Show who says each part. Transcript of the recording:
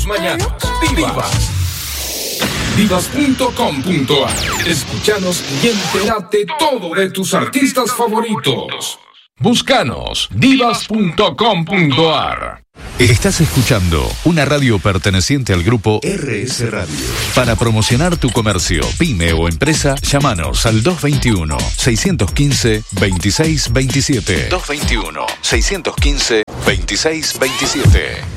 Speaker 1: tus mañanas. Vivas. Vivas.com.ar. Escúchanos y entérate todo de tus artistas favoritos. Búscanos, vivas.com.ar.
Speaker 2: Estás escuchando una radio perteneciente al grupo RS Radio. Para promocionar tu comercio, pyme o empresa, llámanos al 221-615-2627. 221-615-2627.